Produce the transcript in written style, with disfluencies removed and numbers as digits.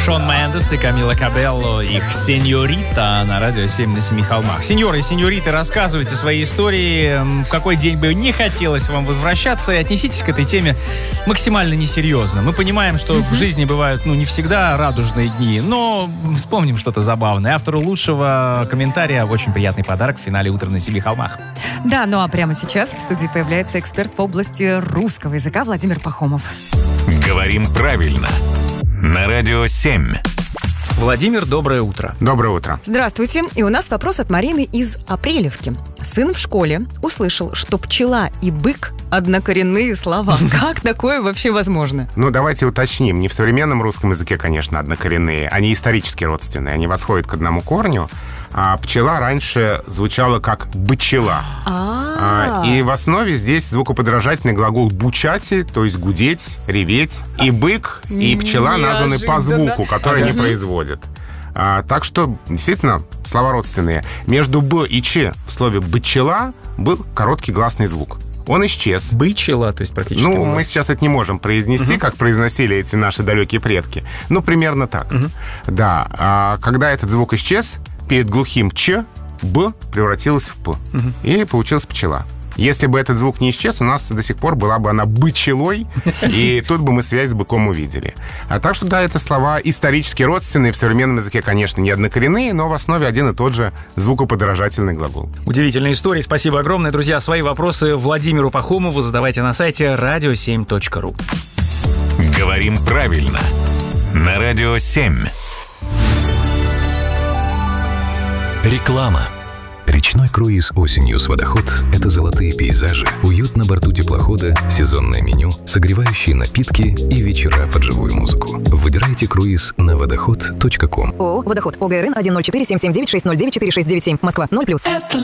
Шон Мендес и Камила Кабелло, их «Сеньорита» на радио 7 на семи холмах. Сеньоры и сеньориты, рассказывайте свои истории, в какой день бы не хотелось вам возвращаться, и отнеситесь к этой теме максимально несерьезно. Мы понимаем, что в жизни бывают, не всегда радужные дни, но вспомним что-то забавное. Автору лучшего комментария очень приятный подарок в финале «Утра на семи холмах». Да, ну а прямо сейчас в студии появляется эксперт в области русского языка Владимир Пахомов. Говорим правильно. На радио 7. Владимир, доброе утро. Доброе утро. Здравствуйте. И у нас вопрос от Марины из Апрелевки. Сын в школе услышал, что пчела и бык – однокоренные слова. Как такое вообще возможно? Давайте уточним. Не в современном русском языке, конечно, однокоренные. Они исторически родственные. Они восходят к одному корню. А пчела раньше звучала как «бычела». И в основе здесь звукоподражательный глагол «бучати», то есть «гудеть», «реветь». И бык, и пчела названы по звуку, который они производят. Так что, действительно, слова родственные. Между «б» и «ч» в слове «бычела» был короткий гласный звук. Он исчез. Бычела, то есть практически. Мы сейчас это не можем произнести, как произносили эти наши далекие предки. Примерно так. Да. Когда этот звук исчез, перед глухим «ч» «б» превратилась в «п». И получилась пчела. Если бы этот звук не исчез, у нас до сих пор была бы она бычелой, и тут бы мы связь с быком увидели. Так что, да, это слова исторически родственные. В современном языке, конечно, не однокоренные, но в основе один и тот же звукоподражательный глагол. Удивительная история. Спасибо огромное. Друзья, свои вопросы Владимиру Пахомову задавайте на сайте radio7.ru. Говорим правильно. На радио 7. Реклама. Речной круиз осенью с «Водоход» — это золотые пейзажи, уют на борту теплохода, сезонное меню, согревающие напитки и вечера под живую музыку. Выбирайте круиз на водоход.ком. ООО «Водоход». ОГРН 104 779 609 4697. Москва 0+.